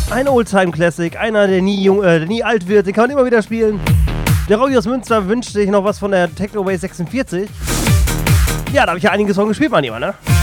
Ein Oldtime-Classic, einer, der nie alt wird, den kann man immer wieder spielen. Der Robby aus Münster wünscht sich noch was von der Technoway 46. Ja, da habe ich ja einige Songs gespielt, mein Lieber, ne?